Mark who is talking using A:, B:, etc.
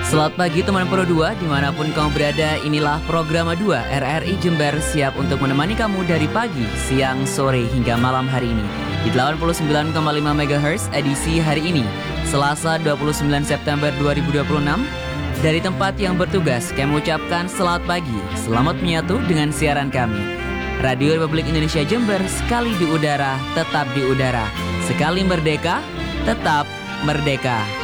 A: Selamat pagi teman Pro 2, dimanapun kamu berada, inilah program 2 RRI Jember siap untuk menemani kamu dari pagi, siang, sore, hingga malam hari ini di 89,5 MHz edisi hari ini, Selasa 29 September 2026. Dari tempat yang bertugas, kami mengucapkan selamat pagi, selamat menyatu dengan siaran kami. Radio Republik Indonesia Jember, sekali di udara, tetap di udara. Sekali merdeka, tetap merdeka.